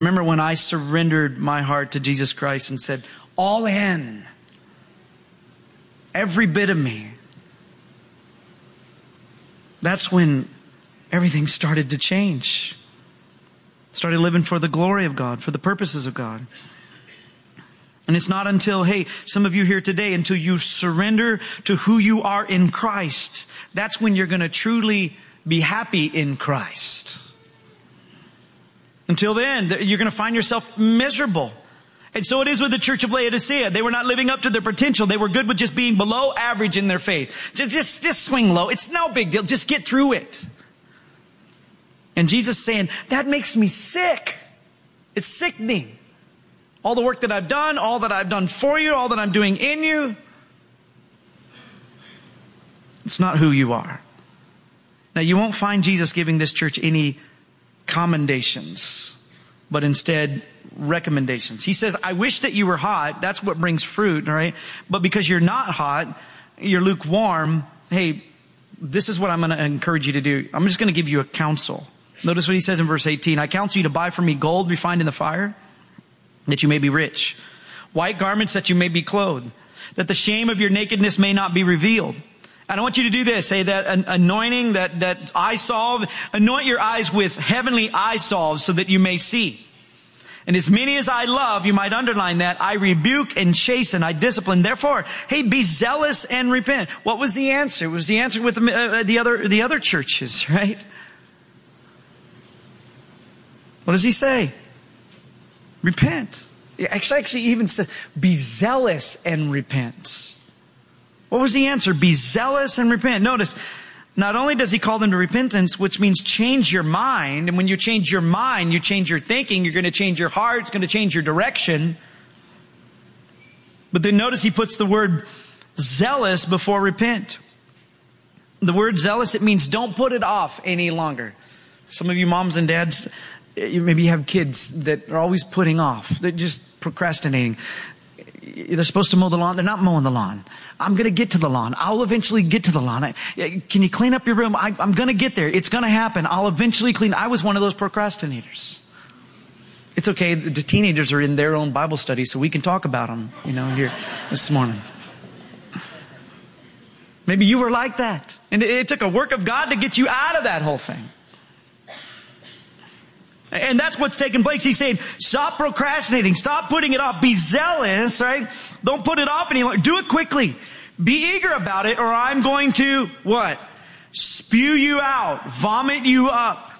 Remember when I surrendered my heart to Jesus Christ and said, all in, every bit of me. That's when everything started to change. Started living for the glory of God, for the purposes of God. And it's not until, hey, some of you here today, until you surrender to who you are in Christ, that's when you're going to truly be happy in Christ. Until then, you're going to find yourself miserable. And so it is with the church of Laodicea. They were not living up to their potential. They were good with just being below average in their faith. Just swing low. It's no big deal. Just get through it. And Jesus is saying, that makes me sick. It's sickening. All the work that I've done, all that I've done for you, all that I'm doing in you. It's not who you are. Now, you won't find Jesus giving this church any commendations, but instead recommendations. He says, I wish that you were hot. That's what brings fruit, all right? But because you're not hot, you're lukewarm. Hey, this is what I'm going to encourage you to do. I'm just going to give you a counsel. Notice what he says in verse 18. I counsel you to buy from me gold refined in the fire, that you may be rich. White garments, that you may be clothed. That the shame of your nakedness may not be revealed. And I want you to do this. Say that anointing, that eye salve. Anoint your eyes with heavenly eye salve so that you may see. And as many as I love, you might underline that, I rebuke and chasten, I discipline. Therefore, hey, be zealous and repent. What was the answer? It was the answer with the other churches, right? What does he say? Repent. Actually even says, be zealous and repent. What was the answer? Be zealous and repent. Notice, not only does he call them to repentance, which means change your mind. And when you change your mind, you change your thinking. You're going to change your heart. It's going to change your direction. But then notice he puts the word zealous before repent. The word zealous, it means don't put it off any longer. Some of you moms and dads, maybe you have kids that are always putting off. They're just procrastinating. They're supposed to mow the lawn. They're not mowing the lawn. I'm going to get to the lawn. I'll eventually get to the lawn. Can you clean up your room? I'm going to get there. It's going to happen. I'll eventually clean. I was one of those procrastinators. It's okay. The teenagers are in their own Bible study, so we can talk about them, here this morning. Maybe you were like that. And it took a work of God to get you out of that whole thing. And that's what's taking place. He's saying, stop procrastinating. Stop putting it off. Be zealous, right? Don't put it off any longer. Do it quickly. Be eager about it, or I'm going to, what? Spew you out. Vomit you up.